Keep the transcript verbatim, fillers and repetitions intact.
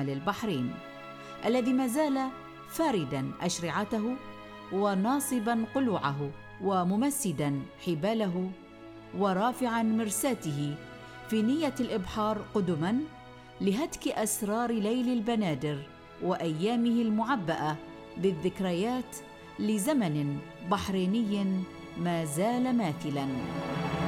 شمال البحرين، الذي ما زال فاردا أشرعته وناصبا قلوعه وممسدا حباله ورافعا مرساته في نية الإبحار قدما لهتك أسرار ليل البنادر وأيامه المعبأة بالذكريات لزمن بحريني ما زال ماثلا.